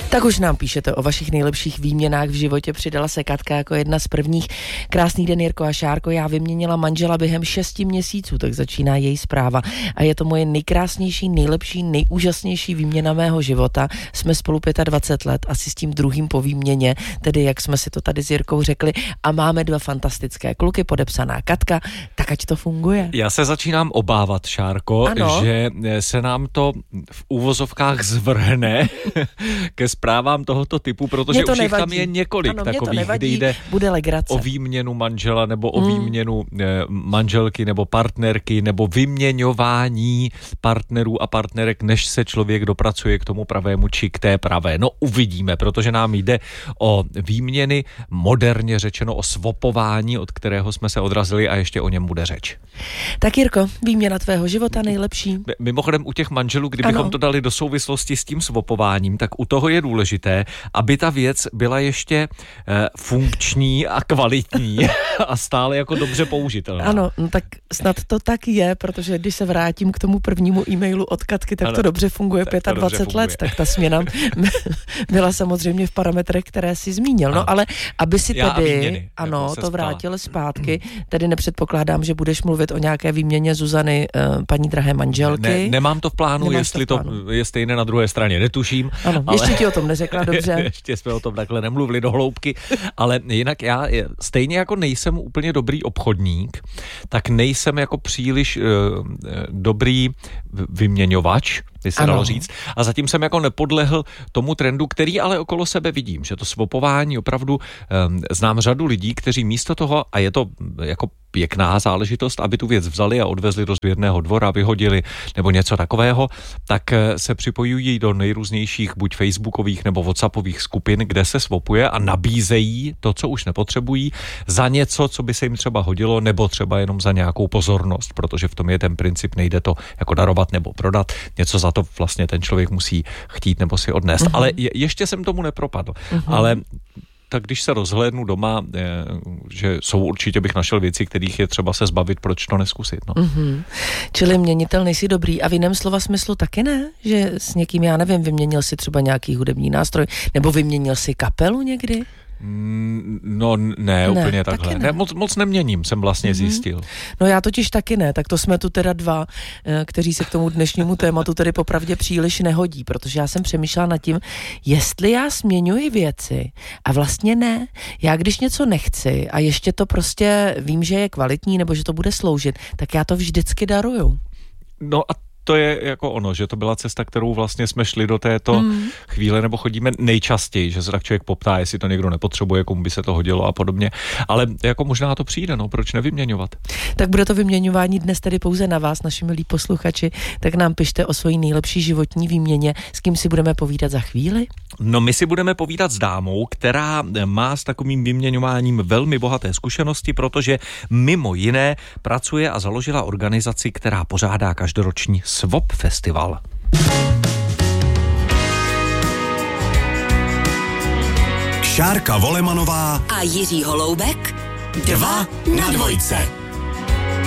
Tak už nám píšete o vašich nejlepších výměnách v životě. Přidala se Katka jako jedna z prvních. Krásný den, Jirko a Šárko. Já vyměnila manžela během 6 měsíců, tak začíná její zpráva. A je to moje nejkrásnější, nejlepší, nejúžasnější výměna mého života. Jsme spolu 25 let, asi s tím druhým po výměně, tedy jak jsme si to tady s Jirkou řekli. A máme 2 fantastické kluky, podepsaná Katka, tak ať to funguje. Já se začínám obávat, Šárko, ano. že se nám to v úvozovkách zvrhne ke zprávám tohoto typu, protože už jich tam je několik takových, kdy jde o výměnu manžela nebo o výměnu manželky nebo partnerky nebo vyměňování partnerů a partnerek, než se člověk dopracuje k tomu pravému či k té pravé. No uvidíme, protože nám jde o výměny, moderně řečeno o swapování, od kterého jsme se odrazili a ještě o něm bude řeč. Tak Jirko, výměna tvého života nejlepší. Mimochodem u těch manželů, kdybychom to dali do souvislosti s tím swapováním, tak u toho je důležité, aby ta věc byla ještě funkční a kvalitní a stále jako dobře použitelná. Ano, no tak snad to tak je, protože když se vrátím k tomu prvnímu e-mailu od Katky, tak to dobře funguje 25 let, tak ta směna byla samozřejmě v parametrech, které si zmínil. No ale aby si tedy, to vrátil zpátky, tedy nepředpokládám, že budeš mluvit o nějaké výměně Zuzany, paní drahé manželky. Nemám to v plánu, jestli to je stejné na druhé straně, netuším. Ano, ale ještě ti o tom neřekla, dobře. Ještě jsme o tom takhle nemluvili do hloubky, ale jinak já stejně jako nejsem úplně dobrý obchodník, tak nejsem jako příliš dobrý vyměňovač, by se dalo říct. A zatím jsem jako nepodlehl tomu trendu, který ale okolo sebe vidím, že to swapování opravdu znám řadu lidí, kteří místo toho, a je to jako pěkná záležitost, aby tu věc vzali a odvezli do sběrného dvora, vyhodili nebo něco takového, tak se připojují do nejrůznějších buď facebookových nebo whatsappových skupin, kde se swapuje a nabízejí to, co už nepotřebují, za něco, co by se jim třeba hodilo, nebo třeba jenom za nějakou pozornost, protože v tom je ten princip, nejde to jako darovat nebo prodat, něco za to vlastně ten člověk musí chtít nebo si odnést. Ale ještě jsem tomu nepropadl. Ale tak když se rozhlédnu doma, že určitě bych našel věci, kterých je třeba se zbavit, proč to neskusit. No. Čili měnitel nejsi dobrý a v jiném slova smyslu taky ne? Že s někým, já nevím, vyměnil si třeba nějaký hudební nástroj, nebo vyměnil si kapelu někdy? No ne, úplně takhle. Ne, moc neměním, jsem vlastně zjistil. No já totiž taky ne, tak to jsme tu teda 2, kteří se k tomu dnešnímu tématu tedy popravdě příliš nehodí, protože já jsem přemýšlela nad tím, jestli já směňuji věci a vlastně ne. Já když něco nechci a ještě to prostě vím, že je kvalitní nebo že to bude sloužit, tak já to vždycky daruju. No a to je jako ono, že to byla cesta, kterou vlastně jsme šli do této chvíle, nebo chodíme nejčastěji, že se tak člověk poptá, jestli to někdo nepotřebuje, komu by se to hodilo a podobně. Ale jako možná to přijde, no, proč nevyměňovat? Tak bude to vyměňování dnes tedy pouze na vás, naši milí posluchači, tak nám pište o svojí nejlepší životní výměně. S kým si budeme povídat za chvíli? No, my si budeme povídat s dámou, která má s takovým vyměňováním velmi bohaté zkušenosti, protože mimo jiné pracuje a založila organizaci, která pořádá každoroční Swap Festival. Šárka Volemanová a Jiří Holoubek 2 na 2.